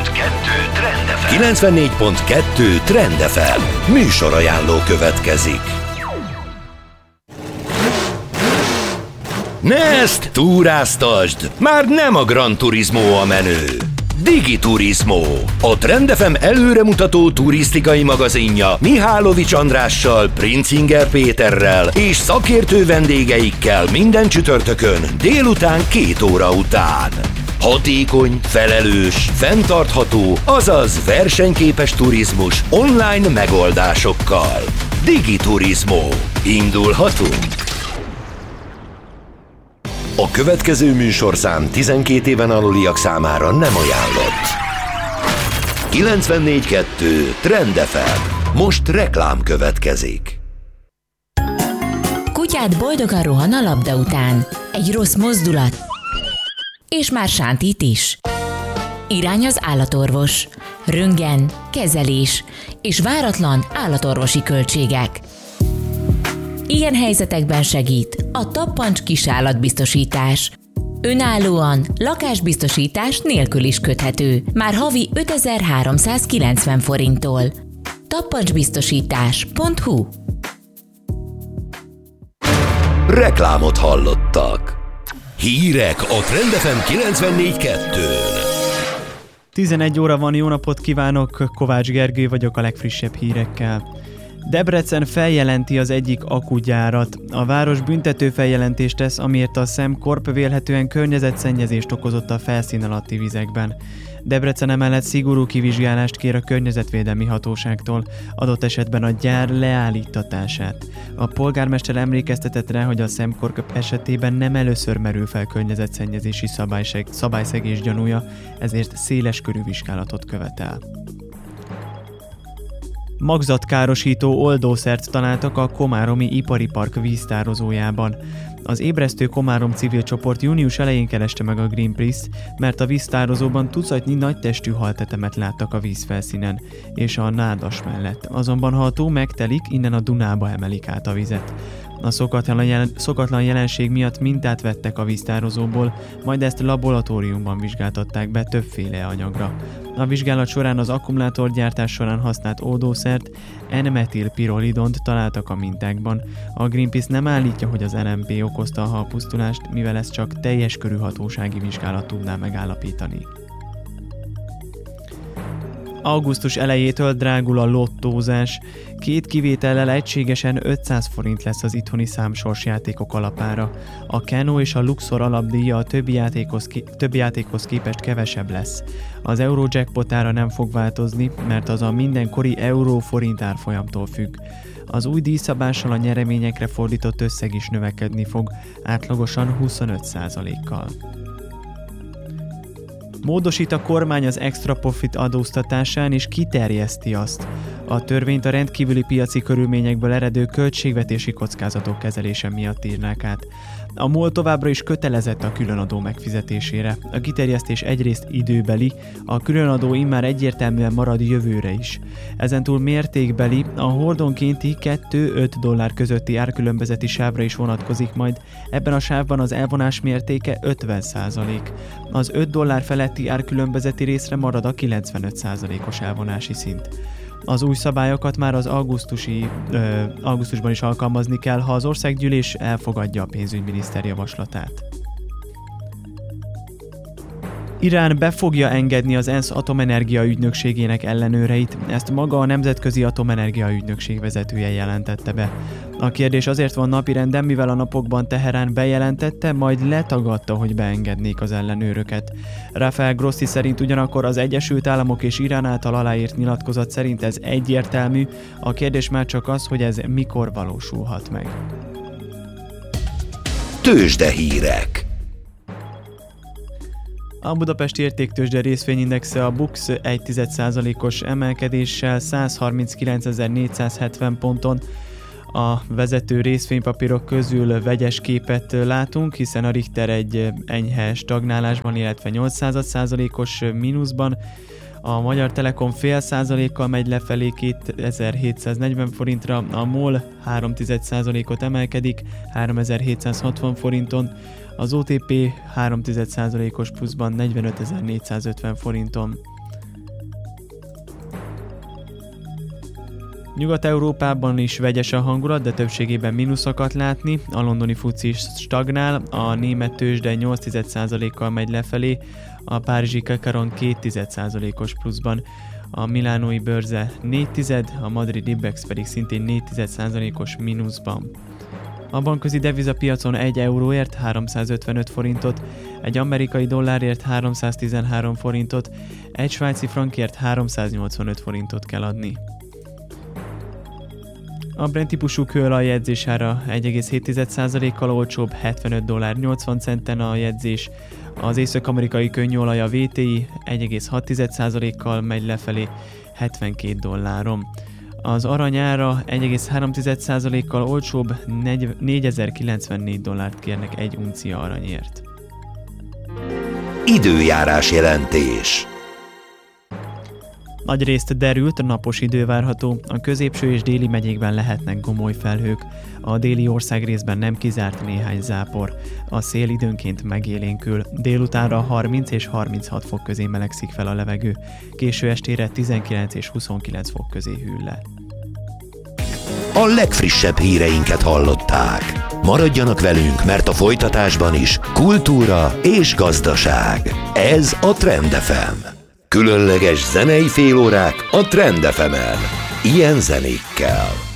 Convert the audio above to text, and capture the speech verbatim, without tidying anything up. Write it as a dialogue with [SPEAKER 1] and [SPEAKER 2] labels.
[SPEAKER 1] pont kettő Trend ef em.
[SPEAKER 2] kilencvennégy pont kettő Trend ef em. Műsorajánló következik. Ne ezt túráztasd! Már nem a Gran Turismo a menő. Digiturismo, a Trend ef em előremutató turisztikai magazinja Mihálovics Andrással, Princinger Péterrel és szakértő vendégeikkel minden csütörtökön délután két óra után. Hatékony, felelős, fenntartható, azaz versenyképes turizmus online megoldásokkal. Digiturismo. Indulhatunk! A következő műsorszám tizenkét éven aluliak számára nem ajánlott. kilencvennégy pont kettő Trend ef em. Most reklám következik.
[SPEAKER 3] Kutyád boldogan rohan a labda után. Egy rossz mozdulat, és már sántít is. Irány az állatorvos. Röntgen, kezelés és váratlan állatorvosi költségek. Ilyen helyzetekben segít a Tappancs kisállatbiztosítás. Önállóan, lakásbiztosítás nélkül is köthető. Már havi ötezer-háromszázkilencven forinttól. tappancsbiztosítás pont hu.
[SPEAKER 2] Reklámot hallottak. Hírek a Trend ef em kilencvennégy kettőn.
[SPEAKER 4] tizenegy óra van, jó napot kívánok, Kovács Gergő vagyok a legfrissebb hírekkel. Debrecen feljelenti az egyik akugyárat. A város büntető feljelentést tesz, amiért a SemCorp vélhetően környezetszennyezést okozott a felszín alatti vizekben. Debrecen emellett szigorú kivizsgálást kér a környezetvédelmi hatóságtól, adott esetben a gyár leállítatását. A polgármester emlékeztetett rá, hogy a SemCorp esetében nem először merül fel környezetszennyezési szabályseg, szabályszegés gyanúja, ezért széles körű vizsgálatot követel. Magzatkárosító oldószert találtak a Komáromi Ipari Park víztározójában. Az Ébresztő Komárom civil csoport június elején kereste meg a Greenpeace-t, mert a víztározóban tucatnyi nagytestű haltetemet láttak a vízfelszínen és a Nádas mellett. Azonban ha a tó megtelik, innen a Dunába emelik át a vizet. A szokatlan, jelen, szokatlan jelenség miatt mintát vettek a víztározóból, majd ezt laboratóriumban vizsgáltatták be többféle anyagra. A vizsgálat során az akkumulátorgyártás során használt oldószert, N-metilpirolidont találtak a mintákban. A Greenpeace nem állítja, hogy az en em pé okozta a halpusztulást, mivel ezt csak teljes körű hatósági vizsgálat tudná megállapítani. Augusztus elejétől drágul a lottózás. Két kivétellel egységesen ötszáz forint lesz az itthoni számsorsjátékok alapára. A Keno és a Luxor alapdíja a többi játékhoz, többi játékhoz képest kevesebb lesz. Az Eurojackpot ára nem fog változni, mert az a mindenkori euró-forint árfolyamtól függ. Az új díjszabással a nyereményekre fordított összeg is növekedni fog, átlagosan huszonöt százalékkal. Módosít a kormány az extra profit adóztatásán és kiterjeszti azt. A törvényt a rendkívüli piaci körülményekből eredő költségvetési kockázatok kezelése miatt írnák át. A MOL továbbra is kötelezett a különadó megfizetésére. A kiterjesztés egyrészt időbeli, a különadó immár egyértelműen marad jövőre is. Ezentúl mértékbeli, a hordonkénti kettő-öt dollár közötti árkülönbözeti sávra is vonatkozik majd, ebben a sávban az elvonás mértéke ötven százalék. Az öt dollár feletti árkülönbözeti részre marad a kilencvenöt százalékos elvonási szint. Az új szabályokat már az augusztusi, ö, augusztusban is alkalmazni kell, ha az országgyűlés elfogadja a pénzügyminiszter javaslatát. Irán be fogja engedni az ENSZ atomenergia ügynökségének ellenőreit, ezt maga a Nemzetközi Atomenergia Ügynökség vezetője jelentette be. A kérdés azért van napirenden, mivel a napokban Teherán bejelentette, majd letagadta, hogy beengednék az ellenőröket. Rafael Grossi szerint ugyanakkor az Egyesült Államok és Irán által aláírt nyilatkozat szerint ez egyértelmű, a kérdés már csak az, hogy ez mikor valósulhat meg.
[SPEAKER 2] Tőzsdehírek.
[SPEAKER 4] A Budapesti Értéktőzsde részvényindexe a BUX egy egész egy százalékos emelkedéssel százharminckilencezer-négyszázhetven ponton. A vezető részvénypapírok közül vegyes képet látunk, hiszen a Richter egy enyhe stagnálásban, illetve nyolc százalékos mínuszban. A Magyar Telekom fél százalékkal megy lefelé kétezer-hétszáznegyven forintra, a MOL három egész egy százalékot emelkedik háromezer-hétszázhatvan forinton, az o té pé három egész egy százalékos pluszban negyvenötezer-négyszázötven forinton. Nyugat-Európában is vegyes a hangulat, de többségében mínuszokat látni. A londoni fuci is stagnál, a német tőzsde nyolc egész egy százalékkal megy lefelé, a párizsi Kakaron két egész egy százalékos pluszban, a milánói bőrze négy tized, a madridi Ibex pedig szintén négy egész egy százalékos mínuszban. A bankközi devizapiacon egy euróért háromszázötvenöt forintot, egy amerikai dollárért háromszáztizenhárom forintot, egy svájci frankért háromszáznyolcvanöt forintot kell adni. A Brent típusú kőolaj jegyzésára egy egész hét százalékkal olcsóbb, hetvenöt dollár nyolcvan centen a jegyzés, az észak-amerikai könnyűolaj a vé té i egy egész hat százalékkal megy lefelé, hetvenkét dolláron. Az arany ára egy egész három százalékkal olcsóbb, négyezer-kilencvennégy dollárt kérnek egy uncia aranyért.
[SPEAKER 2] Időjárás jelentés.
[SPEAKER 4] Nagyrészt derült, napos idő várható, a középső és déli megyékben lehetnek gomoly felhők, a déli országrészben nem kizárt néhány zápor, a szél időnként megélénkül, délutánra harminc és harminchat fok közé melegszik fel a levegő, késő estére tizenkilenc és huszonkilenc fok közé hűl le.
[SPEAKER 2] A legfrissebb híreinket hallották. Maradjanak velünk, mert a folytatásban is kultúra és gazdaság. Ez a Trend ef em. Különleges zenei félórák a Trend ef emen. Ilyen zenékkel.